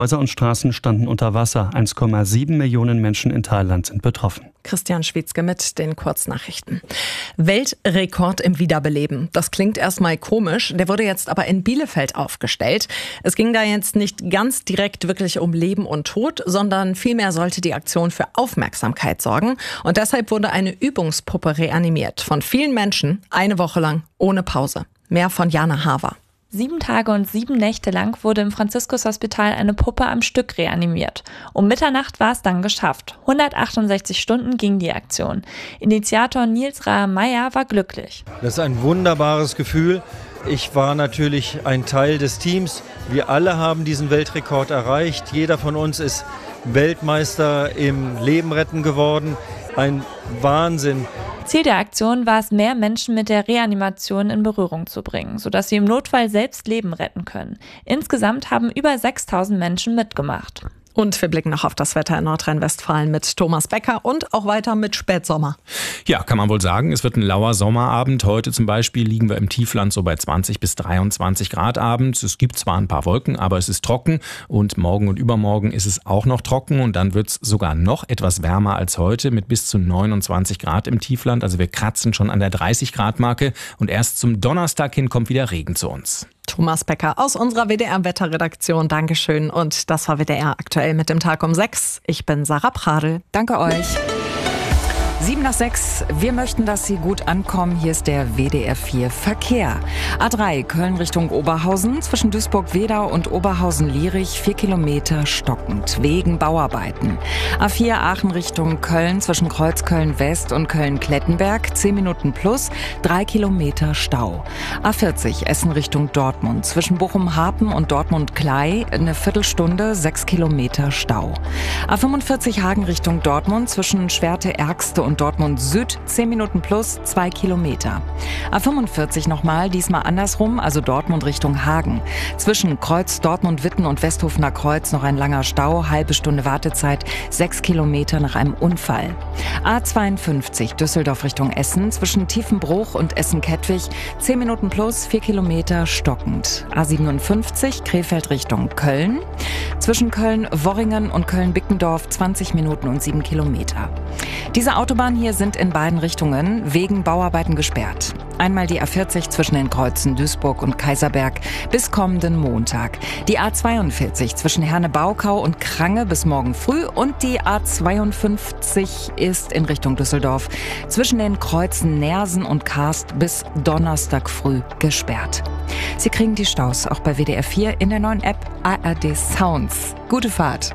Häuser und Straßen standen unter Wasser. 1,7 Millionen Menschen in Thailand sind betroffen. Christian Schwietzke mit den Kurznachrichten. Weltrekord im Wiederbeleben. Das klingt erstmal komisch. Der wurde jetzt aber in Bielefeld aufgestellt. Es ging da jetzt nicht ganz direkt wirklich um Leben und Tod, sondern vielmehr sollte die Aktion für Aufmerksamkeit sorgen. Und deshalb wurde eine Übungspuppe reanimiert. Von vielen Menschen, eine Woche lang, ohne Pause. Mehr von Jana Haver. 7 Tage und 7 Nächte lang wurde im Franziskus-Hospital eine Puppe am Stück reanimiert. Um Mitternacht war es dann geschafft. 168 Stunden ging die Aktion. Initiator Nils Raher-Meyer war glücklich. Das ist ein wunderbares Gefühl. Ich war natürlich ein Teil des Teams. Wir alle haben diesen Weltrekord erreicht. Jeder von uns ist Weltmeister im Leben retten geworden. Ein Wahnsinn. Ziel der Aktion war es, mehr Menschen mit der Reanimation in Berührung zu bringen, sodass sie im Notfall selbst Leben retten können. Insgesamt haben über 6.000 Menschen mitgemacht. Und wir blicken noch auf das Wetter in Nordrhein-Westfalen mit Thomas Becker und auch weiter mit Spätsommer. Ja, kann man wohl sagen, es wird ein lauer Sommerabend. Heute zum Beispiel liegen wir im Tiefland so bei 20 bis 23 Grad abends. Es gibt zwar ein paar Wolken, aber es ist trocken und morgen und übermorgen ist es auch noch trocken und dann wird es sogar noch etwas wärmer als heute mit bis zu 29 Grad im Tiefland. Also wir kratzen schon an der 30 Grad Marke und erst zum Donnerstag hin kommt wieder Regen zu uns. Thomas Becker aus unserer WDR-Wetterredaktion. Dankeschön. Und das war WDR aktuell mit dem Tag um 6. Ich bin Sarah Pradl. Danke euch. 7:06. Wir möchten, dass Sie gut ankommen. Hier ist der WDR 4 Verkehr. A3 Köln Richtung Oberhausen. Zwischen Duisburg-Wedau und Oberhausen-Lierich 4 Kilometer stockend. Wegen Bauarbeiten. A4 Aachen Richtung Köln. Zwischen Kreuzköln West und Köln-Klettenberg 10 Minuten plus. 3 Kilometer Stau. A40 Essen Richtung Dortmund. Zwischen Bochum-Harpen und Dortmund-Klei eine Viertelstunde 6 Kilometer Stau. A45 Hagen Richtung Dortmund. Zwischen Schwerte-Ergste und Dortmund Süd 10 Minuten plus 2 Kilometer. A45 nochmal, diesmal andersrum, also Dortmund Richtung Hagen. Zwischen Kreuz Dortmund-Witten und Westhofener Kreuz noch ein langer Stau, halbe Stunde Wartezeit, 6 Kilometer nach einem Unfall. A52 Düsseldorf Richtung Essen, zwischen Tiefenbruch und Essen-Kettwig 10 Minuten plus 4 Kilometer stockend. A57 Krefeld Richtung Köln, zwischen Köln-Worringen und Köln-Bickendorf 20 Minuten und 7 Kilometer. Diese Autobahnen hier sind in beiden Richtungen wegen Bauarbeiten gesperrt. Einmal die A40 zwischen den Kreuzen Duisburg und Kaiserberg bis kommenden Montag. Die A42 zwischen Herne-Baukau und Krange bis morgen früh und die A52 ist in Richtung Düsseldorf zwischen den Kreuzen Nersen und Karst bis Donnerstag früh gesperrt. Sie kriegen die Staus auch bei WDR 4 in der neuen App ARD Sounds. Gute Fahrt.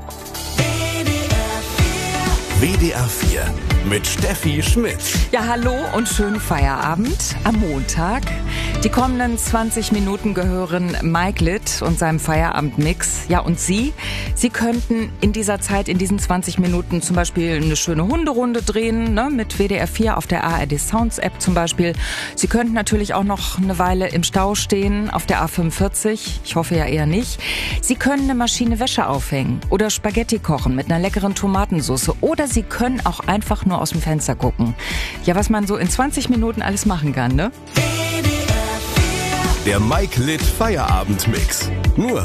WDR 4 mit Steffi Schmidt. Ja, hallo und schönen Feierabend am Montag. Die kommenden 20 Minuten gehören Mike Litt und seinem Feierabendmix. Ja, und Sie könnten in dieser Zeit, in diesen 20 Minuten zum Beispiel eine schöne Hunderunde drehen, ne, mit WDR 4 auf der ARD Sounds App zum Beispiel. Sie könnten natürlich auch noch eine Weile im Stau stehen auf der A45. Ich hoffe ja eher nicht. Sie können eine Maschine Wäsche aufhängen oder Spaghetti kochen mit einer leckeren Tomatensauce. Oder Sie können auch einfach nur aus dem Fenster gucken. Ja, was man so in 20 Minuten alles machen kann, ne? Der Mike Litt Feierabendmix. Nur